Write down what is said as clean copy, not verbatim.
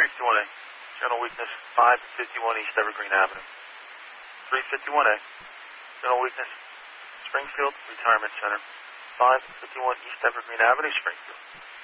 351A. General weakness 551 East Evergreen Avenue. 351A. General weakness Springfield Retirement Center. 551 East Evergreen Avenue, Springfield.